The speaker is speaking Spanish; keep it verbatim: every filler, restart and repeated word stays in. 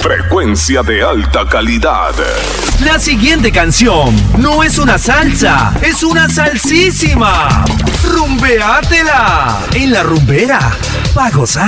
frecuencia de alta calidad. La siguiente canción no es una salsa, es una salsísima. Rumbeátela en La Rumbera, pa' gozar.